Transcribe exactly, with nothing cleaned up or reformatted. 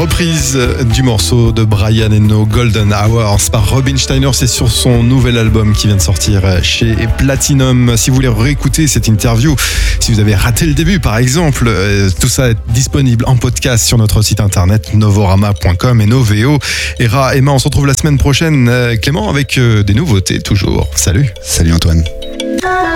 reprise du morceau de Brian Eno, Golden Hours, par Robin Steiner. C'est sur son nouvel album qui vient de sortir chez Platinum. Si vous voulez réécouter cette interview, si vous avez raté le début par exemple, tout ça est disponible en podcast sur notre site internet novorama point com et Novéo. Era, Emma, on se retrouve la semaine prochaine, Clément, avec des nouveautés toujours. Salut. Salut Antoine.